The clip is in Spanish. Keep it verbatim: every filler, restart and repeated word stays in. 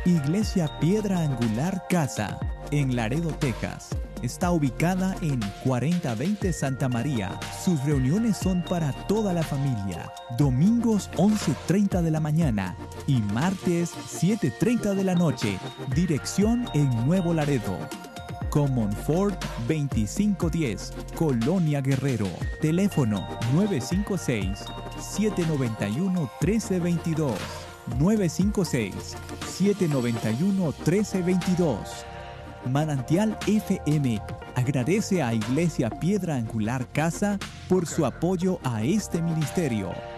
Iglesia Piedra Angular Casa, en Laredo, Texas. Está ubicada en cuarenta veinte Santa María. Sus reuniones son para toda la familia. Domingos once treinta de la mañana y martes siete treinta de la noche. Dirección en Nuevo Laredo. Comonfort veinticinco diez, Colonia Guerrero. Teléfono nueve cinco seis, siete nueve uno, uno tres dos dos. nueve cinco seis, siete nueve uno, uno tres dos dos. Manantial F M agradece a Iglesia Piedra Angular Casa por su apoyo a este ministerio.